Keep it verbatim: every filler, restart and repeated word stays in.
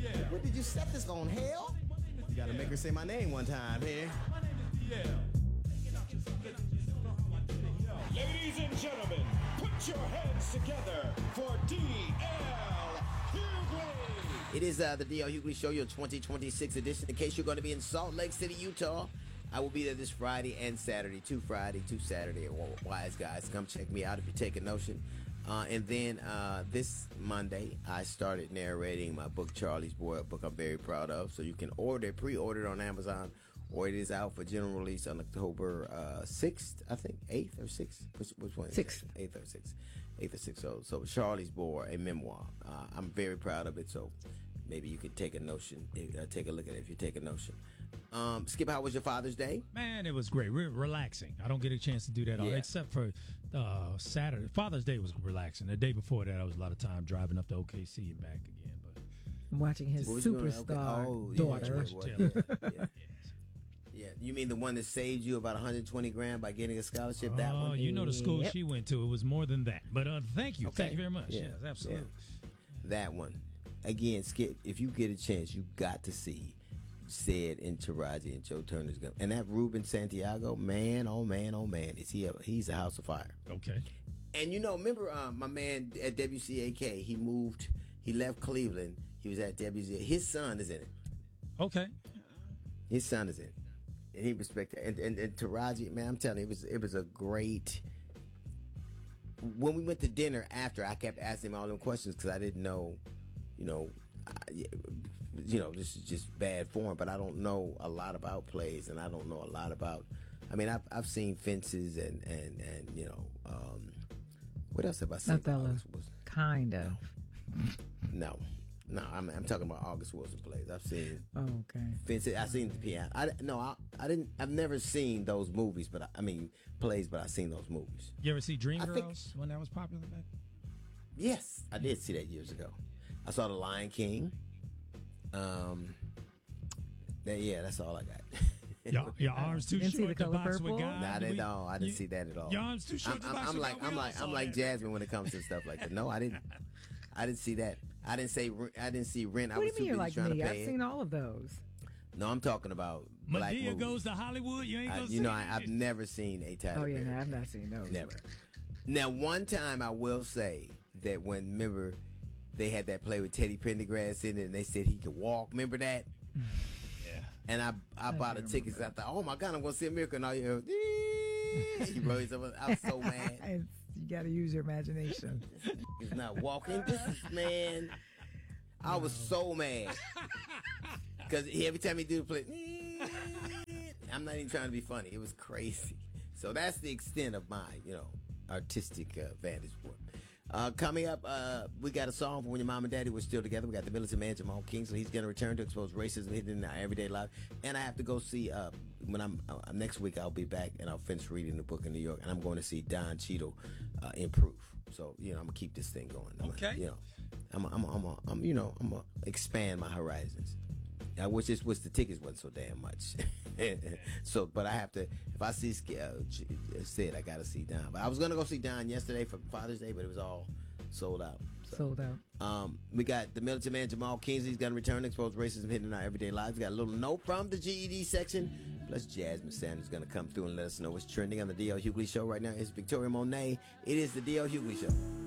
What did you set this on, hell? You gotta make her say my name one time here. Ladies and gentlemen, put your hands together for D L Hughley. It is uh, the D L Hughley Show, your twenty twenty-six edition. In case you're going to be in Salt Lake City, Utah, I will be there this Friday and Saturday. Two Friday, two Saturday. Wise guys, come check me out if you take a notion. Uh, and then uh, this Monday, I started narrating my book, Charlie's Boy, a book I'm very proud of. So you can order it, pre-order it on Amazon, or it is out for general release on October uh, sixth, I think, eighth or sixth. Which, which one? sixth. eighth or sixth. eighth or sixth. So, so Charlie's Boy, a memoir. Uh, I'm very proud of it, so maybe you could take a notion, uh, take a look at it if you take a notion. Um, Skip, how was your Father's Day? Man, it was great. Re- relaxing. I don't get a chance to do that all, Yeah. except for uh, Saturday. Father's Day was relaxing. The day before that, I was a lot of time driving up to O K C and back again. But watching his What was you doing? superstar Okay. Oh, yeah, daughter. watch- watch- yeah, yeah. Yeah, you mean the one that saved you about one hundred twenty grand by getting a scholarship? That Oh, one? you know the school Yep. she went to. It was more than that. But uh, thank you. Okay. Thank you very much. Yeah. Yes, absolutely. Yeah. That one. Again, Skip, if you get a chance, you got to see Said and Taraji and Joe Turner's gun. And that Ruben Santiago, man, oh man, oh man, is he a, he's a house of fire. Okay. And you know, remember uh, my man at W C A K, he moved, he left Cleveland, he was at W C A K. His son is in it. Okay. His son is in it. And he respected and, and and Taraji, man, I'm telling you, it was it was a great. When we went to dinner after, I kept asking him all them questions because I didn't know, you know, I, you know, this is just bad form. But I don't know a lot about plays, and I don't know a lot about. I mean, I've I've seen Fences and and and you know, um, what else have I seen? Othello. Kind of. No. No, I'm, I'm talking about August Wilson plays. I've seen Oh, okay. Fences. I've seen the piano. I no, I, I didn't. I've never seen those movies, but I, I mean plays. But I've seen those movies. You ever see I Dreamgirls think- when that was popular back? Yes, I did see that years ago. I saw The Lion King. Um, that, yeah, that's all I got. Your, your arms too Didn't see short The to Color box Purple? with God. Nah, I We- didn't. No, I didn't you- see that at all. Your arms too short I'm, to I'm, box I'm with like God. I'm We all like saw I'm like that. Jasmine when it comes to stuff like that. No, I didn't. I didn't see that. I didn't say. I didn't see Rent. I What do was you too mean you're busy like trying me? to I've pay seen it. all of those. No, I'm talking about black Medea movies. goes to Hollywood. You ain't I, gonna you see know, I, it. I've never seen a Tyler Oh, yeah, Perry. no, I've not seen those. Never. Now, one time I will say that when, remember, they had that play with Teddy Pendergrass in it, and they said he could walk. Remember that? Yeah. And I I bought a ticket. I thought, oh my God, I'm gonna see a miracle. And all you heard, he rose up. I was so mad. And you got to use your imagination. He's not walking. This is man. I was so mad because every time he do the play, I'm not even trying to be funny. It was crazy. So that's the extent of my, you know, artistic uh, vantage point. Uh, coming up, uh, we got a song for when your mom and daddy were still together. We got the militant man Jamal Kingsley. He's going to return to expose racism hidden in our everyday life. And I have to go see uh, when I'm uh, next week. I'll be back and I'll finish reading the book in New York, and I'm going to see Don Cheadle uh, in Proof. So you know, I'm gonna keep this thing going. I'm Okay. Gonna, you know, I'm, I'm, I'm, I'm, I'm, you know, I'm gonna expand my horizons. I wish this was the tickets wasn't so damn much. So, but I have to. If I see uh, said I got to see Don. But I was gonna go see Don yesterday for Father's Day, but it was all sold out. So, Sold out. Um, we got the militant man Jamal Kingsley. He's gonna return to expose racism hidden in our everyday lives. We got a little note from the G E D section. Plus, Jasmine Sanders is gonna come through and let us know what's trending on the D L Hughley Show right now. It's Victoria Monet. It is the D L Hughley Show.